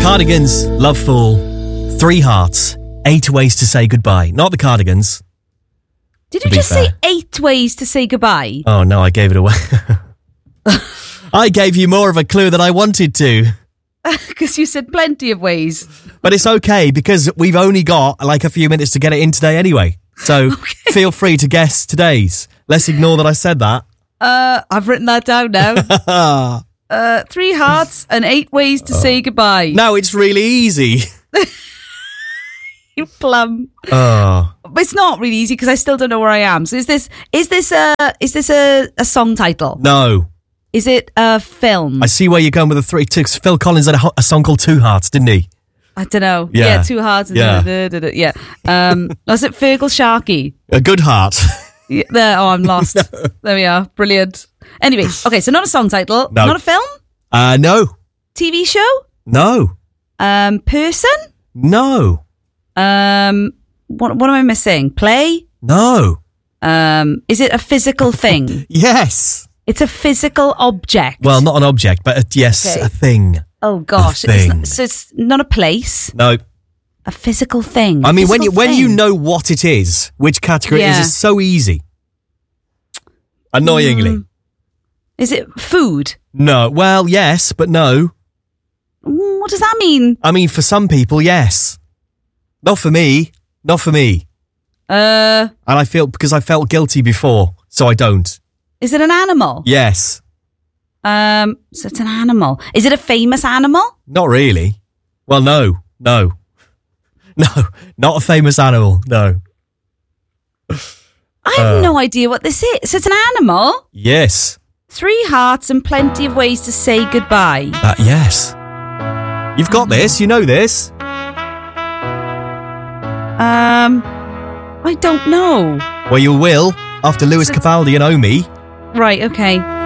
Cardigans, Loveful, 3 Hearts, 8 Ways to Say Goodbye. Not the Cardigans. Did you just say 8 ways to say goodbye? Oh, no, I gave it away. I gave you more of a clue than I wanted to. Because you said plenty of ways. But it's okay, because we've only got like a few minutes to get it in today anyway. So Feel free to guess today's. Let's ignore that I said that. I've written that down now. 3 hearts and 8 ways to say goodbye. No, it's really easy. You plum. Oh. But it's not really easy because I still don't know where I am. So is this a song title? No. Is it a film? I see where you're going with the 3. Phil Collins had a song called 2 Hearts, didn't he? I don't know. Yeah. 2 hearts. And Yeah. Yeah. Was it Fergal Sharkey? A Good Heart. Yeah, I'm lost. No. There we are. Brilliant. Anyway, okay, so not a song title. No. Not a film? No. TV show? No. Person? No. What am I missing? Play? No. Is it a physical thing? Yes. It's a physical object. Well, not an object, but yes, Okay. a thing. Oh gosh. A thing. So it's not a place. No. A physical thing. I mean, when Physical you thing. know what it is, which category it is, Yeah. it's so easy. Annoyingly. Is it food? No. Well, yes, but no. What does that mean? I mean, for some people, yes. Not for me. Not for me. And I felt guilty before, so I don't. Is it an animal? Yes. So it's an animal. Is it a famous animal? Not really. Well, no. No, not a famous animal. No. I have no idea what this is. So it's an animal. Yes. 3 hearts and plenty of ways to say goodbye. Yes. You've got this. You know this. I don't know. Well, you will after Lewis Capaldi and Omi. Right, okay.